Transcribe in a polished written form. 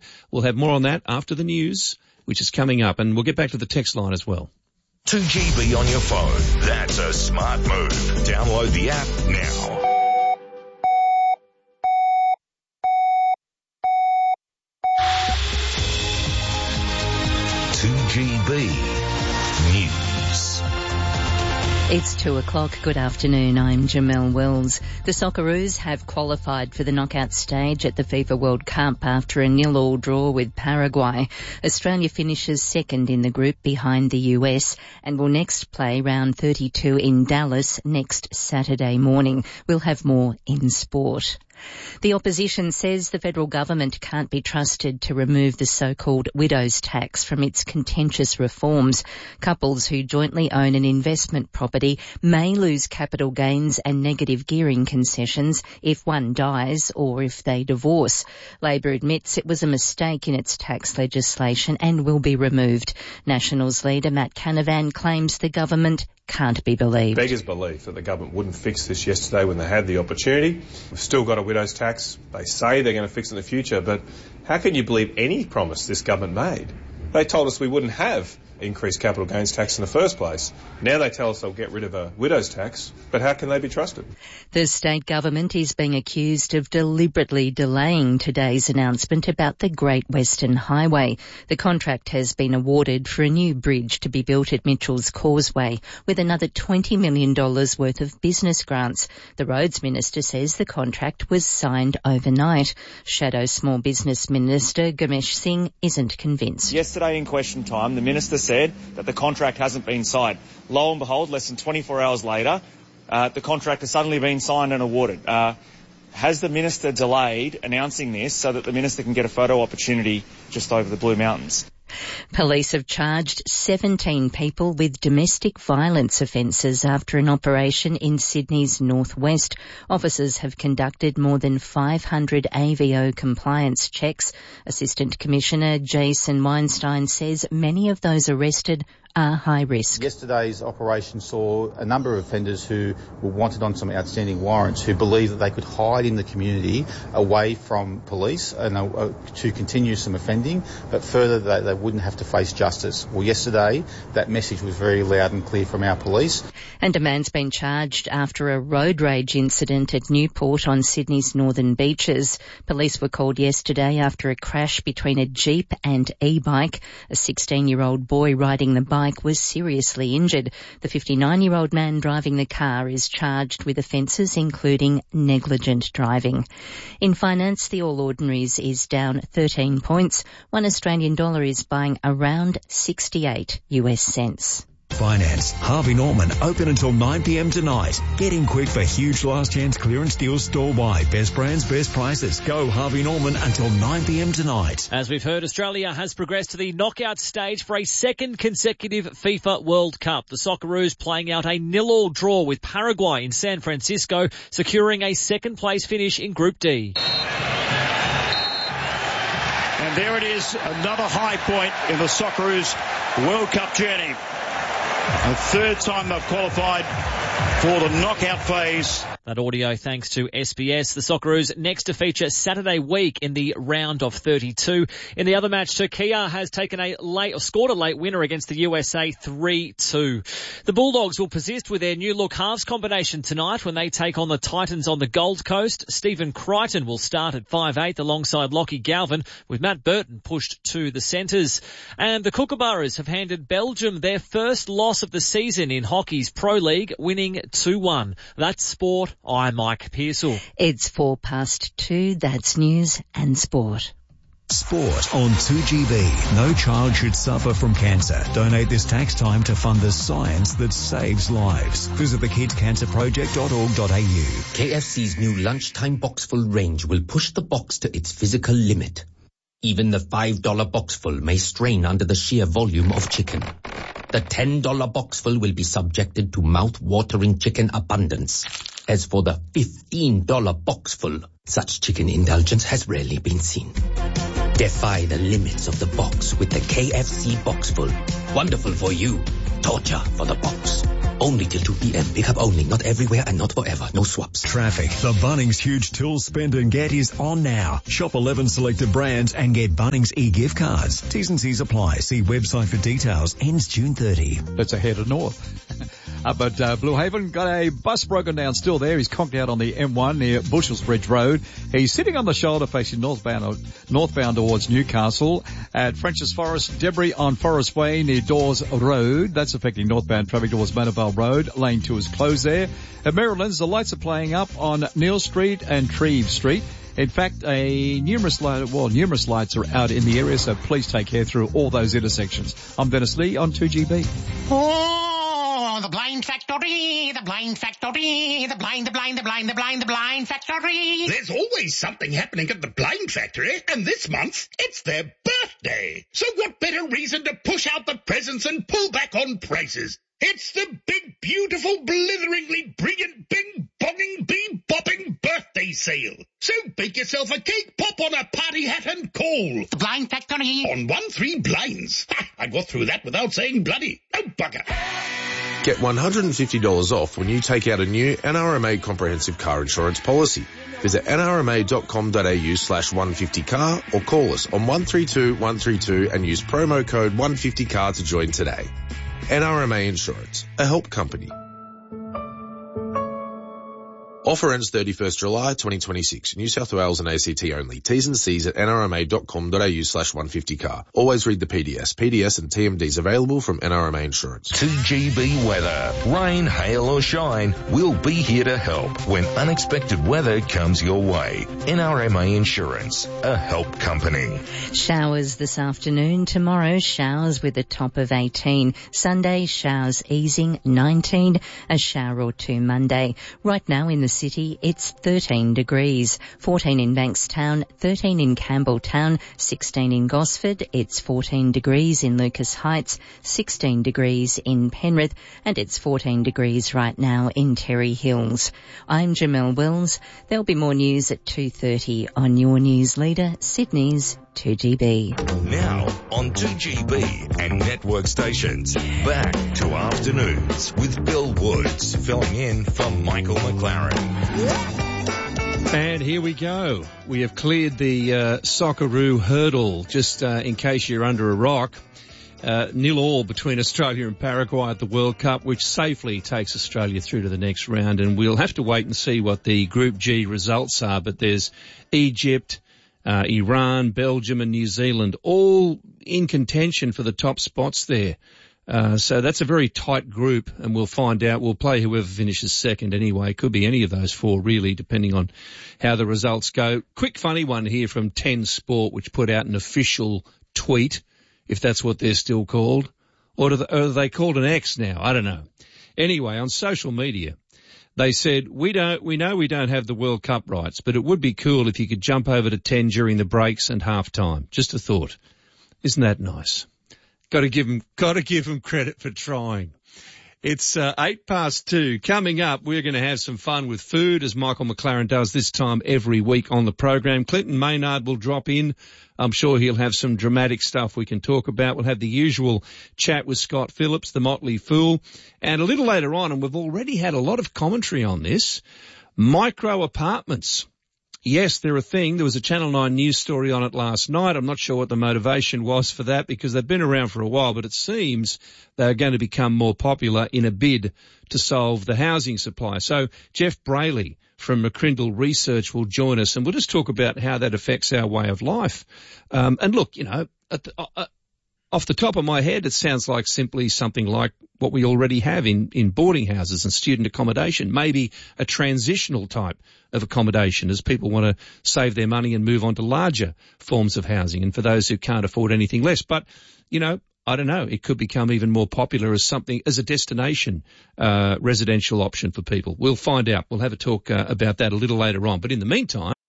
We'll have more on that after the news, which is coming up, and we'll get back to the text line as well. 2GB on your phone. That's a smart move. Download the app now. News. It's 2:00. Good afternoon. I'm Jamelle Wells. The Socceroos have qualified for the knockout stage at the FIFA World Cup after a 0-0 draw with Paraguay. Australia finishes second in the group behind the US and will next play round 32 in Dallas next Saturday morning. We'll have more in sport. The opposition says the federal government can't be trusted to remove the so-called widow's tax from its contentious reforms. Couples who jointly own an investment property may lose capital gains and negative gearing concessions if one dies or if they divorce. Labor admits it was a mistake in its tax legislation and will be removed. Nationals leader Matt Canavan claims the government can't be believed. Beggars belief that the government wouldn't fix this yesterday when they had the opportunity. We've still got a widow's tax. They say they're going to fix it in the future, but how can you believe any promise this government made? They told us we wouldn't have increased capital gains tax in the first place. Now they tell us they'll get rid of a widow's tax, but how can they be trusted? The state government is being accused of deliberately delaying today's announcement about the Great Western Highway. The contract has been awarded for a new bridge to be built at Mitchell's Causeway, with another $20 million worth of business grants. The Roads Minister says the contract was signed overnight. Shadow Small Business Minister Ganesh Singh isn't convinced. Yesterday in question time, the Minister said that the contract hasn't been signed. Lo and behold, less than 24 hours later, the contract has suddenly been signed and awarded. Has the Minister delayed announcing this so that the Minister can get a photo opportunity just over the Blue Mountains? Police have charged 17 people with domestic violence offences after an operation in Sydney's northwest. Officers have conducted more than 500 AVO compliance checks. Assistant Commissioner Jason Weinstein says many of those arrested are high risk. Yesterday's operation saw a number of offenders who were wanted on some outstanding warrants who believed that they could hide in the community away from police and to continue some offending, but further they wouldn't have to face justice. Well, yesterday that message was very loud and clear from our police. And a man's been charged after a road rage incident at Newport on Sydney's northern beaches. Police were called yesterday after a crash between a Jeep and e-bike. A 16-year-old boy riding the bike was seriously injured. The 59-year-old man driving the car is charged with offences including negligent driving. In finance, the All Ordinaries is down 13 points. $1 Australian is buying around 68 US cents. Finance. Harvey Norman open until 9 p.m. tonight. Get in quick for huge last chance clearance deals store-wide. Best brands, best prices. Go Harvey Norman until 9 p.m. tonight. As we've heard, Australia has progressed to the knockout stage for a second consecutive FIFA World Cup. The Socceroos playing out a 0-0 draw with Paraguay in San Francisco, securing a second place finish in Group D. And there it is, another high point in the Socceroos World Cup journey. A third time they've qualified for the knockout phase. That audio thanks to SBS. The Socceroos next to feature Saturday week in the round of 32. In the other match, Turkey has scored a late winner against the USA 3-2. The Bulldogs will persist with their new look halves combination tonight when they take on the Titans on the Gold Coast. Stephen Crichton will start at 5'8" alongside Lockie Galvin, with Matt Burton pushed to the centres. And the Kookaburras have handed Belgium their first loss of the season in hockey's Pro League, winning 2-1. That's sport. I'm Mike Pearsall. It's 2:04. That's news and sport. Sport on 2GB. No child should suffer from cancer. Donate this tax time to fund the science that saves lives. Visit thekidscancerproject.org.au. KFC's new lunchtime boxful range will push the box to its physical limit. Even the $5 boxful may strain under the sheer volume of chicken. The $10 boxful will be subjected to mouth-watering chicken abundance. As for the $15 boxful, such chicken indulgence has rarely been seen. Defy the limits of the box with the KFC boxful. Wonderful for you, Torture for the box. Only till 2 p.m. Pick up only, not everywhere and not forever. No swaps. Traffic. The Bunnings Huge Tools Spend and Get is on now. Shop 11 selected brands and get Bunnings e-gift cards. T's and C's apply. See website for details. Ends June 30. Let's head north. Up at Blue Haven, got a bus broken down still there. He's conked out on the M1 near Bushelsbridge Road. He's sitting on the shoulder facing northbound towards Newcastle. At French's Forest, debris on Forest Way near Dawes Road. That's affecting northbound traffic towards Monavale Road. Lane 2 is closed there. At Maryland's, the lights are playing up on Neal Street and Treve Street. In fact, numerous lights are out in the area, so please take care through all those intersections. I'm Dennis Lee on 2GB. Oh, the blind factory, the blind factory, the blind factory. There's always something happening at the blind factory, and this month it's their birthday. So what better reason to push out the presents and pull back on prices? It's the big, beautiful, blitheringly brilliant, bing-bonging, bee-bopping birthday sale. So bake yourself a cake, pop on a party hat and call. The Blind Factory. On 1-3 blinds. Ha, I got through that without saying bloody. No bugger. Get $150 off when you take out a new NRMA comprehensive car insurance policy. Visit nrma.com.au/150car or call us on 132 132 and use promo code 150car to join today. NRMA Insurance, a help company. Offer ends 31st July 2026. New South Wales and ACT only. T's and C's at nrma.com.au/150car. Always read the PDS. PDS and TMDs available from NRMA Insurance. 2GB weather. Rain, hail or shine, we'll be here to help when unexpected weather comes your way. NRMA Insurance, a help company. Showers this afternoon. Tomorrow, showers with a top of 18. Sunday, showers easing, 19. A shower or two Monday. Right now in the city, it's 13 degrees, 14 in Bankstown, 13 in Campbelltown, 16 in Gosford, it's 14 degrees in Lucas Heights, 16 degrees in Penrith, and it's 14 degrees right now in Terry Hills. I'm Jamelle Wills. There'll be more news at 2:30 on your news leader, Sydney's 2GB. Now on 2GB and network stations. Back to afternoons with Bill Woods filling in for Michael McLaren. And here we go. We have cleared the Socceroo hurdle. Just in case you're under a rock, 0-0 between Australia and Paraguay at the World Cup, which safely takes Australia through to the next round. And we'll have to wait and see what the Group G results are. But there's Egypt, Iran, Belgium and New Zealand, all in contention for the top spots there. So that's a very tight group, and we'll find out. We'll play whoever finishes second anyway. Could be any of those four, really, depending on how the results go. Quick funny one here from 10 Sport, which put out an official tweet, if that's what they're still called. Or are they called an X now? I don't know. Anyway, on social media, they said, we know we don't have the World Cup rights, but it would be cool if you could jump over to 10 during the breaks and half-time. Just a thought. Isn't that nice? Got to give them credit for trying. It's 2:08. Coming up, we're going to have some fun with food, as Michael McLaren does this time every week on the program. Clinton Maynard will drop in. I'm sure he'll have some dramatic stuff we can talk about. We'll have the usual chat with Scott Phillips, the Motley Fool. And a little later on, and we've already had a lot of commentary on this, micro apartments. Yes, they're a thing. There was a Channel 9 news story on it last night. I'm not sure what the motivation was for that, because they've been around for a while, but it seems they're going to become more popular in a bid to solve the housing supply. So Jeff Brayley from McCrindle Research will join us, and we'll just talk about how that affects our way of life. And look, you know, off the top of my head, it sounds like simply something like what we already have in boarding houses and student accommodation, maybe a transitional type of accommodation as people want to save their money and move on to larger forms of housing, and for those who can't afford anything less. But, you know, I don't know, it could become even more popular as a destination residential option for people. We'll find out. We'll have a talk about that a little later on. But in the meantime,